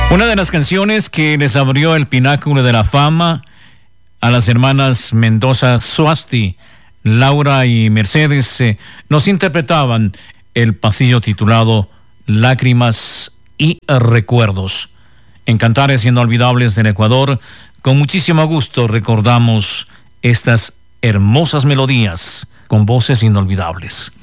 Una de las canciones que les abrió el pináculo de la fama a las hermanas Mendoza Suasti, Laura y Mercedes, nos interpretaban el pasillo titulado Lágrimas y Recuerdos. En Cantares Inolvidables del Ecuador, con muchísimo gusto recordamos estas hermosas melodías con voces inolvidables.